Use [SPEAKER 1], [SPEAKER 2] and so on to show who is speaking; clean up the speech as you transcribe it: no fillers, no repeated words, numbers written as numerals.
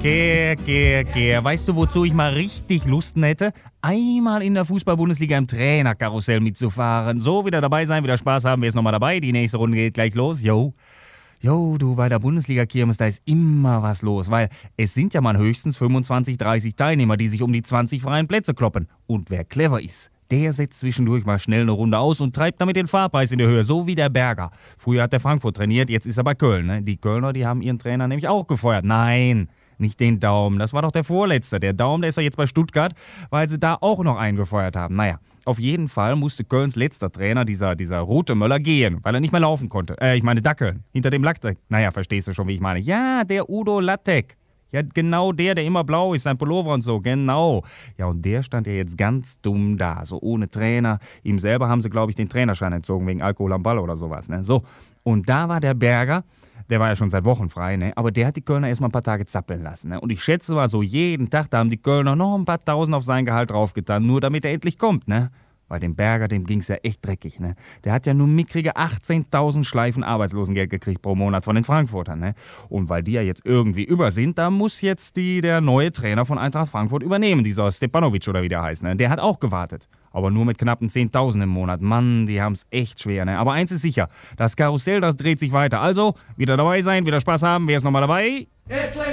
[SPEAKER 1] Kehr. Weißt du, wozu ich mal richtig Lust hätte? Einmal in der Fußball-Bundesliga im Trainerkarussell mitzufahren. So, wieder dabei sein, wieder Spaß haben. Wer ist nochmal dabei? Die nächste Runde geht gleich los. Jo, du, bei der Bundesliga-Kirmes, da ist immer was los, weil es sind ja mal höchstens 25, 30 Teilnehmer, die sich um die 20 freien Plätze kloppen. Und wer clever ist, der setzt zwischendurch mal schnell eine Runde aus und treibt damit den Fahrpreis in die Höhe, so wie der Berger. Früher hat der Frankfurt trainiert, jetzt ist er bei Köln. Ne? Die Kölner, die haben ihren Trainer nämlich auch gefeuert. Nein, nicht den Daum, das war doch der Vorletzte. Der Daum, der ist doch jetzt bei Stuttgart, weil sie da auch noch einen gefeuert haben. Naja, auf jeden Fall musste Kölns letzter Trainer, dieser Rotemöller, gehen, weil er nicht mehr laufen konnte. Ich meine Dackeln, hinter dem Lattek. Naja, verstehst du schon, wie ich meine. Ja, der Udo Lattek. Ja, genau der immer blau ist, sein Pullover und so, genau. Ja, und der stand ja jetzt ganz dumm da, so ohne Trainer. Ihm selber haben sie, glaube ich, den Trainerschein entzogen, wegen Alkohol am Ball oder sowas, ne? So, und da war der Berger, der war ja schon seit Wochen frei, ne? Aber der hat die Kölner erstmal ein paar Tage zappeln lassen, ne? Und ich schätze mal so, jeden Tag, da haben die Kölner noch ein paar Tausend auf sein Gehalt draufgetan, nur damit er endlich kommt, ne? Bei dem Berger, dem ging's ja echt dreckig, ne? Der hat ja nur mickrige 18.000 Schleifen Arbeitslosengeld gekriegt pro Monat von den Frankfurtern, ne? Und weil die ja jetzt irgendwie über sind, da muss jetzt der neue Trainer von Eintracht Frankfurt übernehmen, dieser Stepanovic oder wie der heißt, ne? Der hat auch gewartet. Aber nur mit knappen 10.000 im Monat. Mann, die haben's echt schwer, ne? Aber eins ist sicher, das Karussell, das dreht sich weiter. Also, wieder dabei sein, wieder Spaß haben. Wer ist nochmal dabei?